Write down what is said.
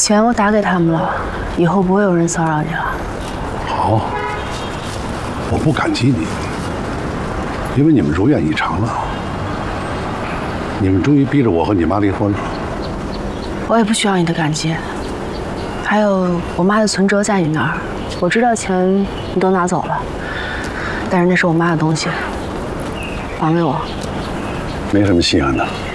钱我打给他们了，以后不会有人骚扰你了。 好，我不感激你，因为你们如愿以偿了。你们终于逼着我和你妈离婚了。 我也不需要你的感激。还有，我妈的存折在你那儿，我知道钱你都拿走了，但是那是我妈的东西，还给我。 没什么稀罕的。